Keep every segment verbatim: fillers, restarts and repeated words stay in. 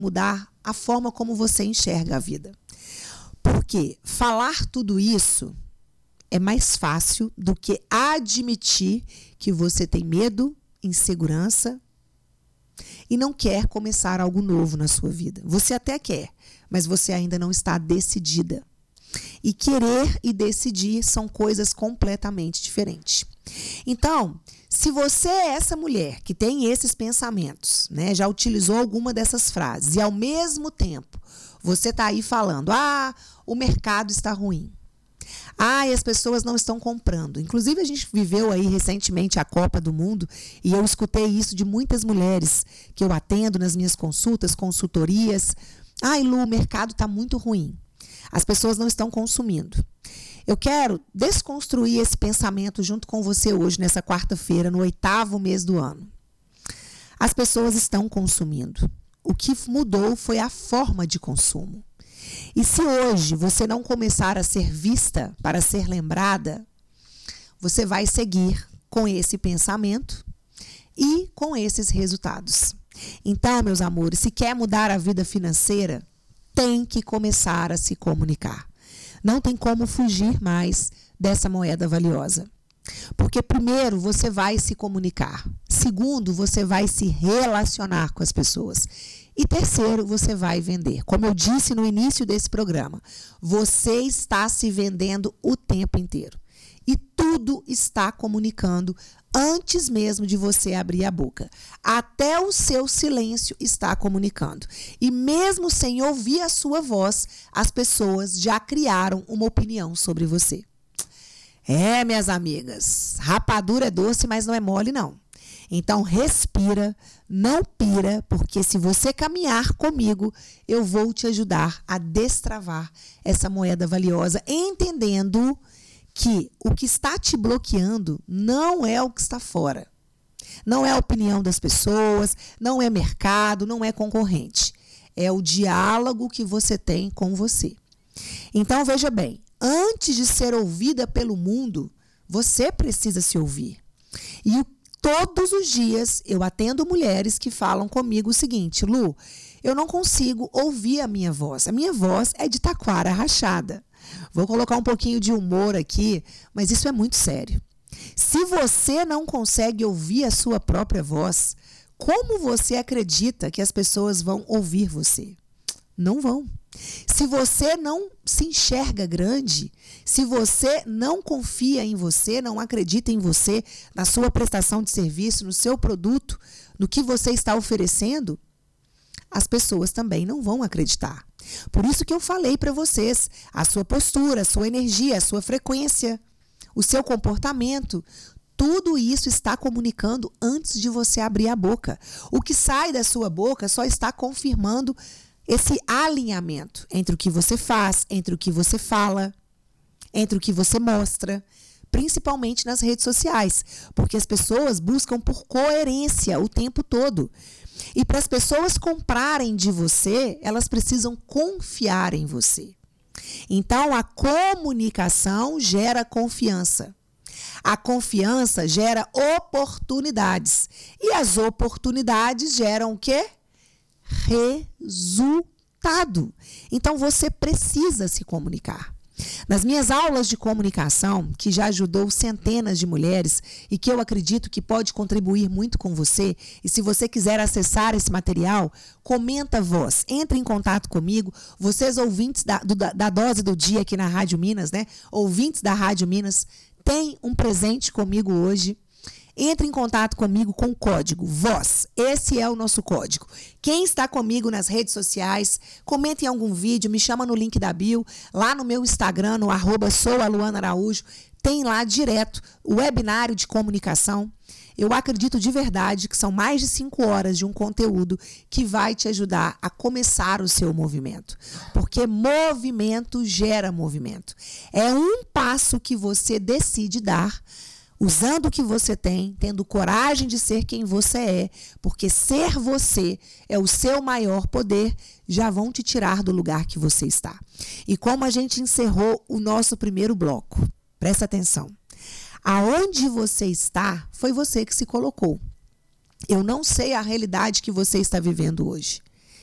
mudar a forma como você enxerga a vida. Porque falar tudo isso é mais fácil do que admitir que você tem medo, insegurança e não quer começar algo novo na sua vida. Você até quer, mas você ainda não está decidida. E querer e decidir são coisas completamente diferentes. Então, se você é essa mulher que tem esses pensamentos, né, já utilizou alguma dessas frases e ao mesmo tempo você está aí falando, ah, o mercado está ruim. Ah, e as pessoas não estão comprando. Inclusive, a gente viveu aí recentemente a Copa do Mundo e eu escutei isso de muitas mulheres que eu atendo nas minhas consultas, consultorias. Ai, Lu, o mercado está muito ruim. As pessoas não estão consumindo. Eu quero desconstruir esse pensamento junto com você hoje, nessa quarta-feira, no oitavo mês do ano. As pessoas estão consumindo. O que mudou foi a forma de consumo. E se hoje você não começar a ser vista para ser lembrada, você vai seguir com esse pensamento e com esses resultados. Então, meus amores, se quer mudar a vida financeira, tem que começar a se comunicar. Não tem como fugir mais dessa moeda valiosa. Porque primeiro você vai se comunicar. Segundo, você vai se relacionar com as pessoas. E terceiro, você vai vender. Como eu disse no início desse programa, você está se vendendo o tempo inteiro. E tudo está comunicando antes mesmo de você abrir a boca. Até o seu silêncio está comunicando. E mesmo sem ouvir a sua voz, as pessoas já criaram uma opinião sobre você. É, minhas amigas, rapadura é doce, mas não é mole, não. Então, respira, não pira, porque se você caminhar comigo, eu vou te ajudar a destravar essa moeda valiosa, entendendo que o que está te bloqueando não é o que está fora. Não é a opinião das pessoas, não é mercado, não é concorrente. É o diálogo que você tem com você. Então, veja bem, antes de ser ouvida pelo mundo, você precisa se ouvir. E o Todos os dias eu atendo mulheres que falam comigo o seguinte: Lu, eu não consigo ouvir a minha voz. A minha voz é de taquara rachada. Vou colocar um pouquinho de humor aqui, mas isso é muito sério. Se você não consegue ouvir a sua própria voz, como você acredita que as pessoas vão ouvir você? Não vão. Se você não se enxerga grande, se você não confia em você, não acredita em você, na sua prestação de serviço, no seu produto, no que você está oferecendo, as pessoas também não vão acreditar. Por isso que eu falei para vocês, a sua postura, a sua energia, a sua frequência, o seu comportamento, tudo isso está comunicando antes de você abrir a boca. O que sai da sua boca só está confirmando esse alinhamento entre o que você faz, entre o que você fala, entre o que você mostra, principalmente nas redes sociais, porque as pessoas buscam por coerência o tempo todo. E para as pessoas comprarem de você, elas precisam confiar em você. Então, a comunicação gera confiança. A confiança gera oportunidades. E as oportunidades geram o quê? Resultado. Então, você precisa se comunicar. Nas minhas aulas de comunicação, que já ajudou centenas de mulheres e que eu acredito que pode contribuir muito com você, e se você quiser acessar esse material, comenta a voz, entre em contato comigo, vocês ouvintes da, do, da, da Dose do Dia aqui na Rádio Minas, né? Ouvintes da Rádio Minas, tem um presente comigo hoje. Entre em contato comigo com o código VOZ. Esse é o nosso código. Quem está comigo nas redes sociais, comenta em algum vídeo, me chama no link da bio, lá no meu Instagram, no arroba sou a Luana Araújo, tem lá direto o webinário de comunicação. Eu acredito de verdade que são mais de cinco horas de um conteúdo que vai te ajudar a começar o seu movimento. Porque movimento gera movimento. É um passo que você decide dar, usando o que você tem, tendo coragem de ser quem você é, porque ser você é o seu maior poder, já vão te tirar do lugar que você está. E como a gente encerrou o nosso primeiro bloco, presta atenção. Aonde você está, foi você que se colocou. Eu não sei a realidade que você está vivendo hoje.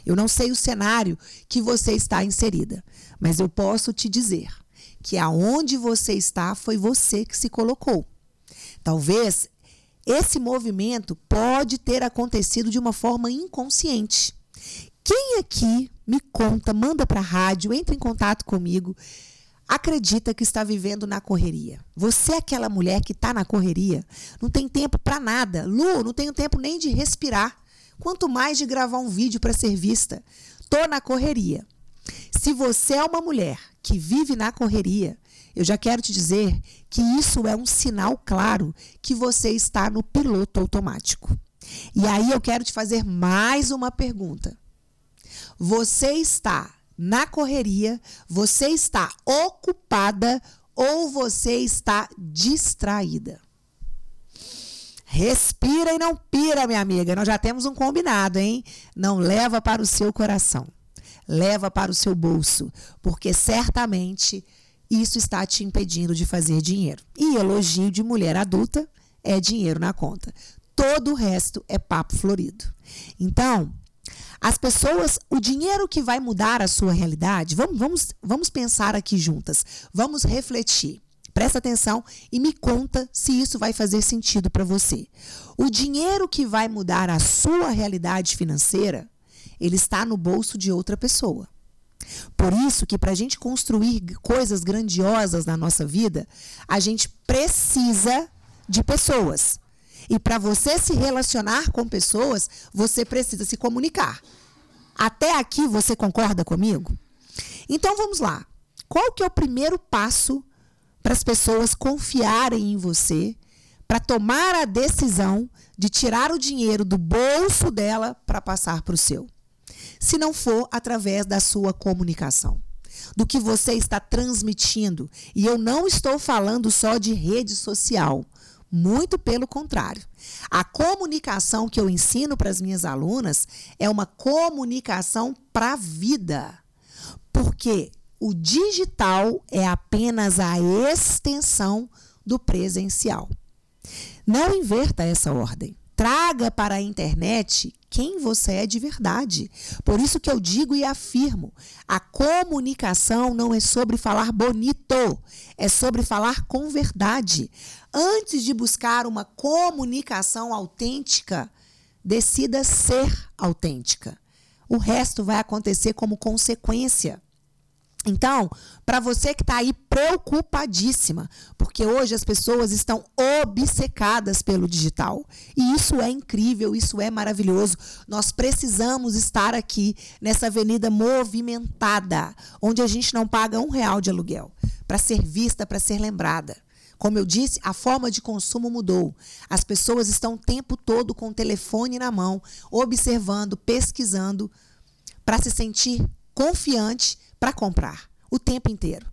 Eu não sei o cenário que você está inserida, mas eu posso te dizer que aonde você está foi você que se colocou. Talvez esse movimento pode ter acontecido de uma forma inconsciente. Quem aqui me conta, manda para a rádio, entra em contato comigo, acredita que está vivendo na correria? Você é aquela mulher que está na correria, não tem tempo para nada. Lu, não tenho tempo nem de respirar, quanto mais de gravar um vídeo para ser vista. Tô na correria. Se você é uma mulher que vive na correria, eu já quero te dizer que isso é um sinal claro que você está no piloto automático. E aí eu quero te fazer mais uma pergunta. Você está na correria, você está ocupada ou você está distraída? Respira e não pira, minha amiga. Nós já temos um combinado, hein? Não leva para o seu coração. Leva para o seu bolso, porque certamente isso está te impedindo de fazer dinheiro. E elogio de mulher adulta é dinheiro na conta. Todo o resto é papo florido. Então, as pessoas, o dinheiro que vai mudar a sua realidade, vamos, vamos, vamos pensar aqui juntas, vamos refletir. Presta atenção e me conta se isso vai fazer sentido para você. O dinheiro que vai mudar a sua realidade financeira, ele está no bolso de outra pessoa. Por isso que para a gente construir coisas grandiosas na nossa vida, a gente precisa de pessoas. E para você se relacionar com pessoas, você precisa se comunicar. Até aqui você concorda comigo? Então vamos lá. Qual que é o primeiro passo para as pessoas confiarem em você, para tomar a decisão de tirar o dinheiro do bolso dela para passar para o seu? Se não for através da sua comunicação, do que você está transmitindo. E eu não estou falando só de rede social. Muito pelo contrário. A comunicação que eu ensino para as minhas alunas é uma comunicação para a vida. Porque o digital é apenas a extensão do presencial. Não inverta essa ordem. Traga para a internet quem você é de verdade. Por isso que eu digo e afirmo, a comunicação não é sobre falar bonito, é sobre falar com verdade. Antes de buscar uma comunicação autêntica, decida ser autêntica. O resto vai acontecer como consequência. Então, para você que está aí preocupadíssima, porque hoje as pessoas estão obcecadas pelo digital. E isso é incrível, isso é maravilhoso. Nós precisamos estar aqui nessa avenida movimentada, onde a gente não paga um real de aluguel, para ser vista, para ser lembrada. Como eu disse, a forma de consumo mudou. As pessoas estão o tempo todo com o telefone na mão, observando, pesquisando, para se sentir confiante para comprar o tempo inteiro.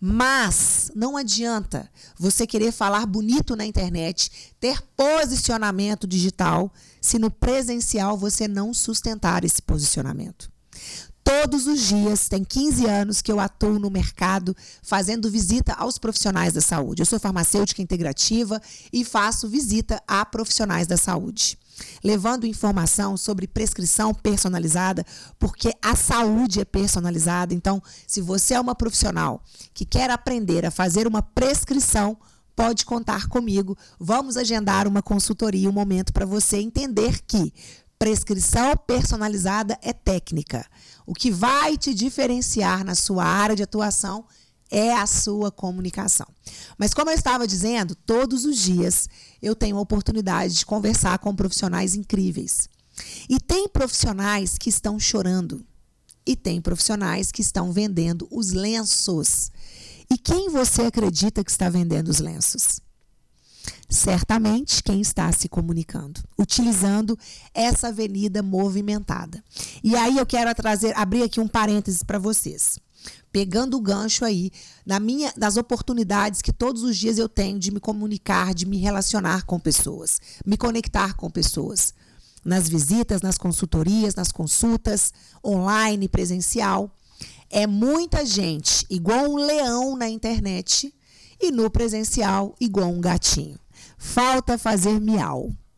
Mas não adianta você querer falar bonito na internet, ter posicionamento digital, se no presencial você não sustentar esse posicionamento. Todos os dias, tem quinze anos que eu atuo no mercado fazendo visita aos profissionais da saúde. Eu sou farmacêutica integrativa e faço visita a profissionais da saúde, levando informação sobre prescrição personalizada, porque a saúde é personalizada. Então, se você é uma profissional que quer aprender a fazer uma prescrição, pode contar comigo. Vamos agendar uma consultoria, um momento para você entender que prescrição personalizada é técnica. O que vai te diferenciar na sua área de atuação é a sua comunicação. Mas como eu estava dizendo, todos os dias eu tenho a oportunidade de conversar com profissionais incríveis. E tem profissionais que estão chorando. E tem profissionais que estão vendendo os lenços. E quem você acredita que está vendendo os lenços? Certamente quem está se comunicando, utilizando essa avenida movimentada. E aí eu quero trazer, abrir aqui um parênteses para vocês. Pegando o gancho aí na minha, das oportunidades que todos os dias eu tenho de me comunicar, de me relacionar com pessoas, me conectar com pessoas. Nas visitas, nas consultorias, nas consultas, online, presencial. É muita gente igual um leão na internet e no presencial igual um gatinho. Falta fazer miau.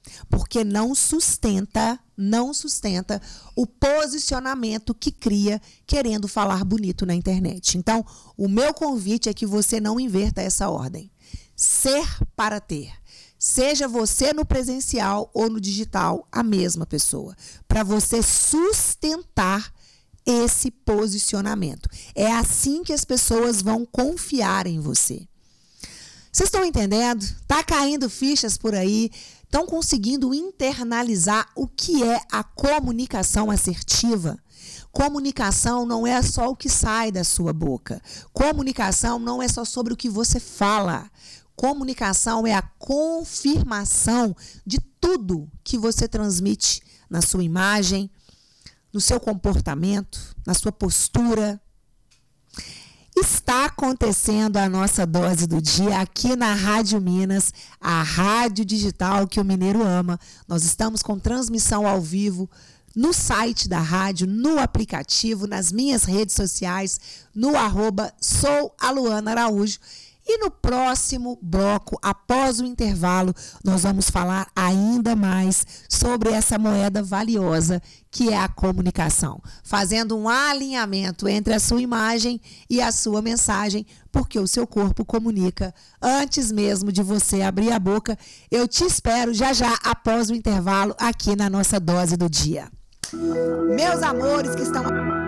porque não sustenta, não sustenta o posicionamento que cria querendo falar bonito na internet. Então, o meu convite é que você não inverta essa ordem. Ser para ter. Seja você no presencial ou no digital, a mesma pessoa, para você sustentar esse posicionamento. É assim que as pessoas vão confiar em você. Vocês estão entendendo? Tá caindo fichas por aí, estão conseguindo internalizar o que é a comunicação assertiva? Comunicação não é só o que sai da sua boca. Comunicação não é só sobre o que você fala. Comunicação é a confirmação de tudo que você transmite na sua imagem, no seu comportamento, na sua postura. Está acontecendo a nossa dose do dia aqui na Rádio Minas, a rádio digital que o mineiro ama. Nós estamos com transmissão ao vivo no site da rádio, no aplicativo, nas minhas redes sociais, no arroba sou a Luana Araújo. E no próximo bloco, após o intervalo, nós vamos falar ainda mais sobre essa moeda valiosa que é a comunicação, fazendo um alinhamento entre a sua imagem e a sua mensagem, porque o seu corpo comunica antes mesmo de você abrir a boca. Eu te espero já já após o intervalo aqui na nossa dose do dia. Meus amores que estão